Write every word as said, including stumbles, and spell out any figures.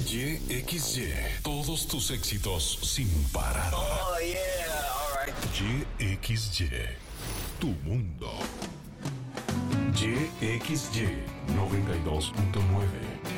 Y X Y, todos tus éxitos sin parar. Oh, yeah, all right. Y X Y, tu mundo. Y X Y noventa y dos punto nueve.